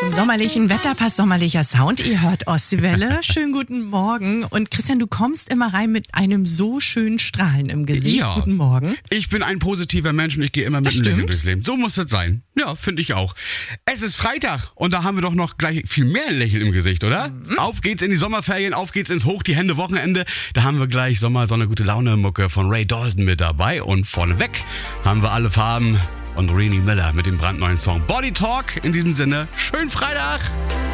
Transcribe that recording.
Zum sommerlichen Wetter passt sommerlicher Sound. Ihr hört Ostwelle. Schönen guten Morgen. Und Christian, du kommst immer rein mit einem so schönen Strahlen im Gesicht. Ja. Guten Morgen. Ich bin ein positiver Mensch und ich gehe immer mit einem Lächeln durchs Leben. So muss das sein. Ja, finde ich auch. Es ist Freitag und da haben wir doch noch gleich viel mehr Lächeln im Gesicht, oder? Auf geht's in die Sommerferien, auf geht's ins Hoch, die Hände Wochenende. Da haben wir gleich Sommer, Sonne, gute Laune Mucke von Ray Dalton mit dabei. Und vorneweg haben wir alle Farben und Rini Miller mit dem brandneuen Song Body Talk. In diesem Sinne, schönen Freitag!